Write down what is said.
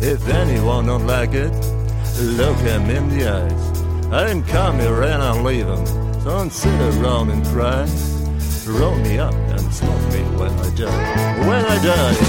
If anyone don't like it, look him in the eyes. I didn't come here and I'll leave him, so don't sit around and cry. Roll me up and smoke me when I die. When I die.